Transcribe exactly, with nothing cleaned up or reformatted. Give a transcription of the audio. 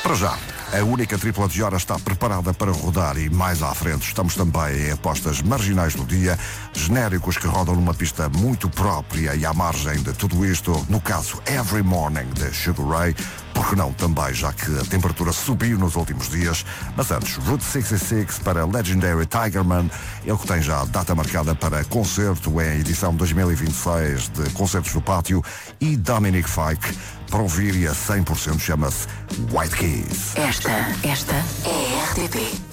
Para já, a única tripla de hora está preparada para rodar e mais à frente estamos também em apostas marginais do dia, genéricos que rodam numa pista muito própria e à margem de tudo isto, no caso Every Morning de Sugar Ray, porque não também, já que a temperatura subiu nos últimos dias. Mas antes, Route sessenta e seis para Legendary Tigerman, ele que tem já data marcada para concerto em edição dois mil e vinte e seis de Concertos do Pátio, e Dominic Fike, para ouvir e a cem por cento chama-se White Keys. Esta, esta é a R T P.